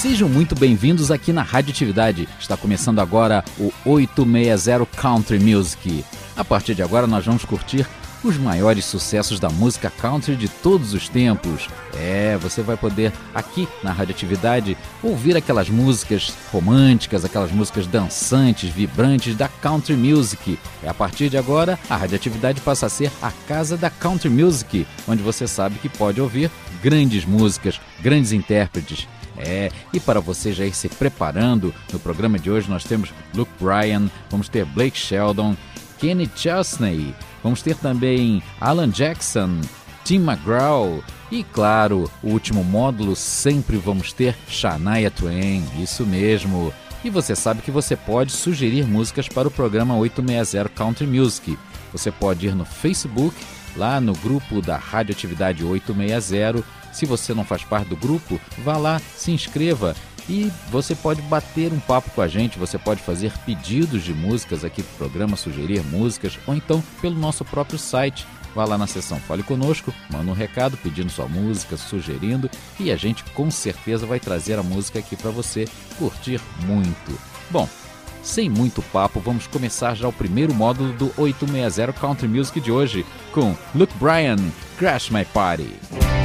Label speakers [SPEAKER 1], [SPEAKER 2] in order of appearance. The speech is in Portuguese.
[SPEAKER 1] Sejam muito bem-vindos aqui na Radioatividade. Está começando agora o 860 Country Music. A partir de agora nós vamos curtir os maiores sucessos da música country de todos os tempos. Você vai poder, aqui na Radioatividade, ouvir aquelas músicas românticas, aquelas músicas dançantes, vibrantes da country music. A partir de agora, a Radioatividade passa a ser a casa da country music, onde você sabe que pode ouvir grandes músicas, grandes intérpretes. E para você já ir se preparando, no programa de hoje nós temos Luke Bryan, vamos ter Blake Shelton, Kenny Chesney, vamos ter também Alan Jackson, Tim McGraw e, claro, o último módulo sempre vamos ter Shania Twain, isso mesmo. E você sabe que você pode sugerir músicas para o programa 860 Country Music. Você pode ir no Facebook, lá no grupo da Radioatividade 860. Se você não faz parte do grupo, vá lá, se inscreva e você pode bater um papo com a gente, você pode fazer pedidos de músicas aqui para o programa, sugerir músicas, ou então pelo nosso próprio site. Vá lá na seção Fale Conosco, manda um recado pedindo sua música, sugerindo, e a gente com certeza vai trazer a música aqui para você curtir muito. Bom, sem muito papo, vamos começar já o primeiro módulo do 860 Country Music de hoje com Luke Bryan, Crash My Party.